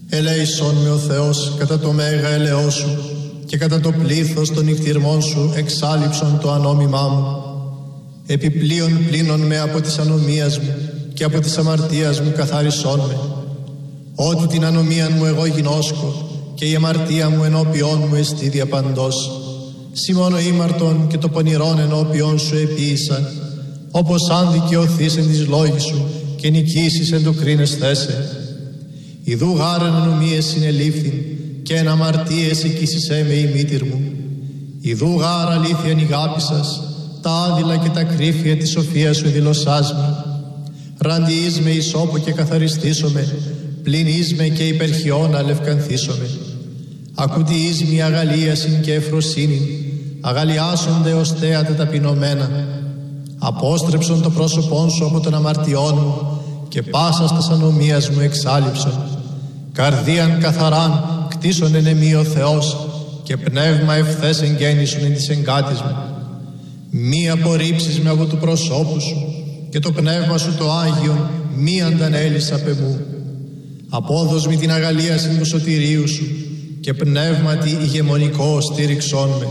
Ελέησον με ο Θεός κατά το μέγα ελεός σου και κατά το πλήθος των νυχτηρμών σου εξάλειψον το ανόμημά μου. Επιπλέον πλύνον με από της ανομίας μου και από της αμαρτίας μου καθάρισόν με. Ότι την ανομίαν μου εγώ γινώσκω και η αμαρτία μου ενώπιόν μου εστί διαπαντός. Σήμωνο ήμαρτον και το πονηρόν ενώπιόν σου επίησαν, όπως αν δικαιωθείς εν της λόγης σου και νικήσεις εν το κρίνες θέσε. Ιδού γάρεν ανομίες συνελήφθην και εν αμαρτίες εκείσισέ με η μήτηρ μου. Ιδού γάρ αλήθειαν ηγάπησας, τα άδειλα και τα κρύφια της σοφίας σου δηλωσάς με. Ραντιείς με ισόπο και καθαριστήσομαι, πλην με και υπερχιώνα λευκανθήσομαι. Ακουτιείς με αγαλίασιν και ευφροσύνην, αγαλιάσονται ως θέατα ταπεινωμένα. Απόστρεψον το πρόσωπόν σου από τον αμαρτιών μου και πάσας τας ανομίας μου εξάλειψον. Καρδίαν καθαράν κτίσον εν εμεί ο Θεός και πνεύμα ευθές εγγέννησον εν της εγκάτης μου. Μη απορρίψεις με από του προσώπου σου και το πνεύμα σου το Άγιον μη αντανέλεις απ' εμού. Απόδος μη την αγαλίασιν του σωτηρίου σου και πνεύματι ηγεμονικό στήριξόν με.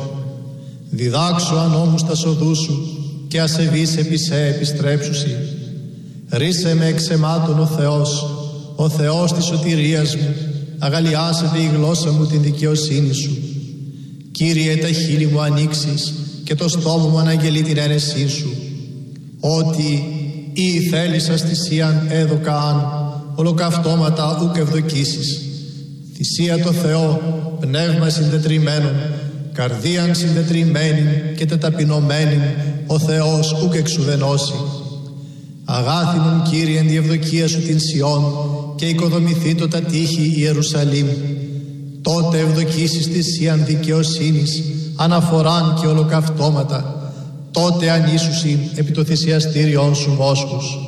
Διδάξω ανώμους τα οδούς σου και ασεβείς επί σε επιστρέψουσι. Ρίσε με εξαιμάτων ο Θεός της σωτηρίας μου, αγαλιάσετε η γλώσσα μου την δικαιοσύνη σου. Κύριε, τα χείλη μου ανοίξεις και το στόμα μου αναγγελεί την ένεσή σου. Ότι ή θέλησας θυσίαν έδωκαν, ολοκαυτώματα ούκ ευδοκίσεις. Θυσία το Θεό, πνεύμα συντετριμένον, καρδίαν συντετριμένην και τεταπεινωμένην, ο Θεός ούκ εξουδενώσει. Αγάθινον Κύριε εν τη ευδοκία σου την Σιών και οικοδομηθήτω τα τείχη Ιερουσαλήμ. Τότε ευδοκίσεις θυσίαν δικαιοσύνης, αναφοράν και ολοκαυτώματα. Τότε ανήσουσιν επί το θυσιαστήριον σου μόσχους.